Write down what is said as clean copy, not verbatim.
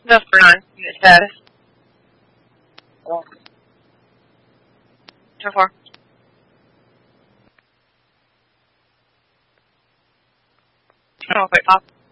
No, for 9. Unit status. 10-4. Oh, wait, pop.